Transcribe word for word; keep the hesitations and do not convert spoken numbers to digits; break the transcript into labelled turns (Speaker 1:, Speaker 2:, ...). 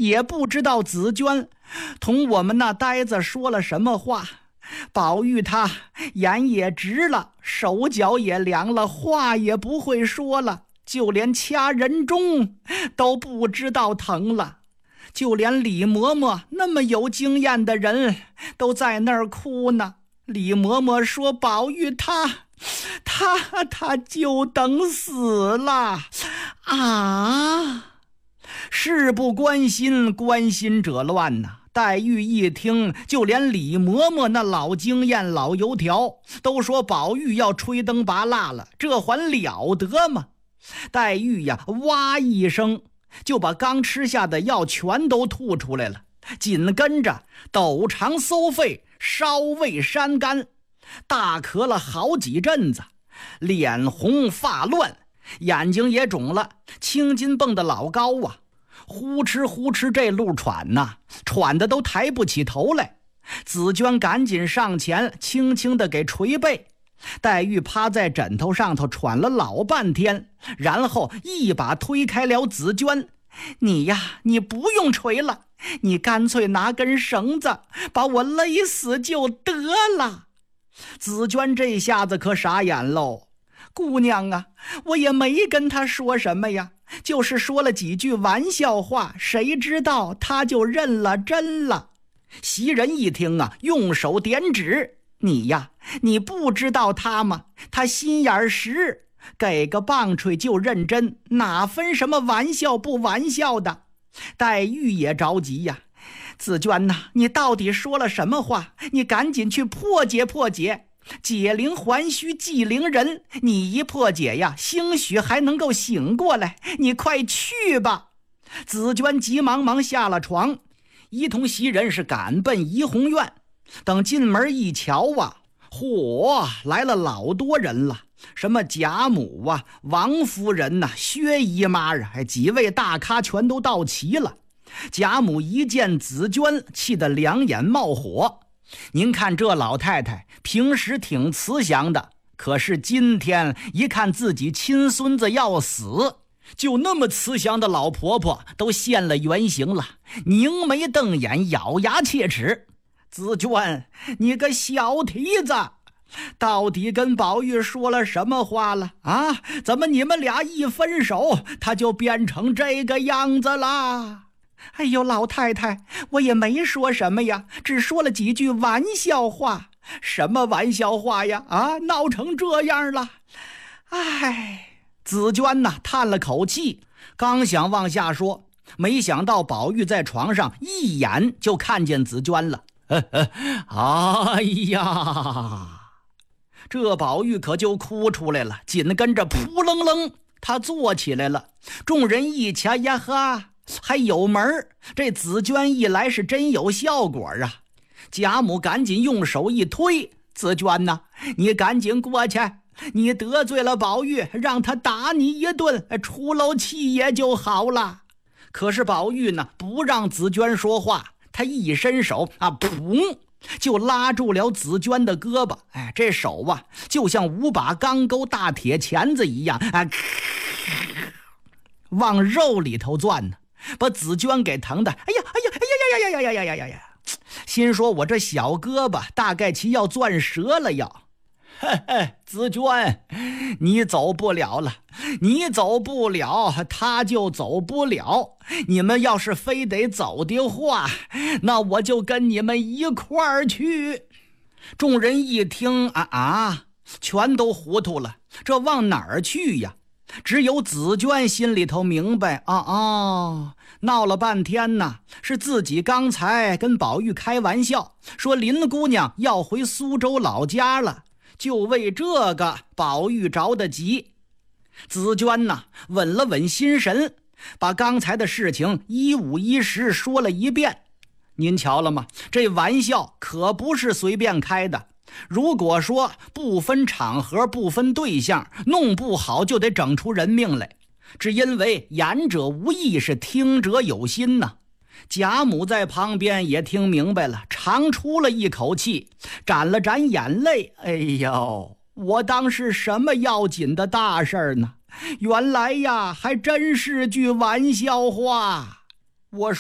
Speaker 1: 也不知道紫娟同我们那呆子说了什么话。宝玉他眼也直了，手脚也凉了，话也不会说了，就连掐人中都不知道疼了。就连李嬷嬷那么有经验的人都在那儿哭呢。李嬷嬷说宝玉他他他就等死了啊！事不关心，关心者乱呐。黛玉一听，就连李嬷嬷那老经验老油条都说宝玉要吹灯拔蜡了，这还了得吗？黛玉呀，哇一声就把刚吃下的药全都吐出来了，紧跟着抖肠搜肺，烧胃山甘，大咳了好几阵子，脸红发乱，眼睛也肿了，青筋蹦得老高啊，呼哧呼哧这路喘呐，喘得都抬不起头来。紫娟赶紧上前轻轻地给捶背，黛玉趴在枕头上头喘了老半天，然后一把推开了紫娟，你呀，你不用捶了，你干脆拿根绳子把我勒死就得了。紫娟这下子可傻眼喽，姑娘啊，我也没跟她说什么呀，就是说了几句玩笑话，谁知道她就认了真了。袭人一听啊，用手点指，你呀，你不知道她吗？她心眼实，给个棒槌就认真，哪分什么玩笑不玩笑的。黛玉也着急呀，紫娟呐，你到底说了什么话？你赶紧去破解破解，解铃还须系铃人，你一破解呀，兴许还能够醒过来，你快去吧。紫娟急忙忙下了床，一同袭人是赶奔怡红院。等进门一瞧啊，嚯，来了老多人了，什么贾母啊、王夫人呐、啊、薛姨妈啊，几位大咖全都到齐了。贾母一见紫娟，气得两眼冒火。您看这老太太平时挺慈祥的，可是今天一看自己亲孙子要死，就那么慈祥的老婆婆都现了原形了，凝眉瞪眼，咬牙切齿。紫娟，你个小蹄子，到底跟宝玉说了什么话了啊？怎么你们俩一分手，他就变成这个样子啦？哎呦，老太太，我也没说什么呀，只说了几句玩笑话。什么玩笑话呀？啊，闹成这样了。哎，紫娟呐，叹了口气，刚想往下说，没想到宝玉在床上一眼就看见紫娟了。哎呀，这宝玉可就哭出来了，紧跟着扑棱棱他坐起来了。众人一瞧呀哈，还有门，这紫娟一来是真有效果啊。贾母赶紧用手一推，紫娟呐，你赶紧过去，你得罪了宝玉，让他打你一顿，出漏气也就好了。可是宝玉呢，不让紫娟说话，他一伸手啊，砰，就拉住了紫娟的胳膊。哎，这手啊，就像五把钢钩大铁钳子一样啊，往肉里头钻呢，把紫娟给疼的，哎呀哎呀哎呀呀呀呀呀呀呀呀呀！心说我这小胳膊大概其要钻折了要。嘿嘿，紫娟，你走不了了，你走不了，他就走不了。你们要是非得走的话，那我就跟你们一块儿去。众人一听啊啊，全都糊涂了，这往哪儿去呀？只有紫娟心里头明白啊啊，闹了半天呢，是自己刚才跟宝玉开玩笑，说林姑娘要回苏州老家了，就为这个宝玉着得急。紫娟呐，稳了稳心神，把刚才的事情一五一十说了一遍。您瞧了吗？这玩笑可不是随便开的，如果说不分场合不分对象，弄不好就得整出人命来。只因为言者无意，是听者有心呐。贾母在旁边也听明白了，长出了一口气，沾了沾眼泪。哎呦，我当是什么要紧的大事呢？原来呀，还真是句玩笑话。我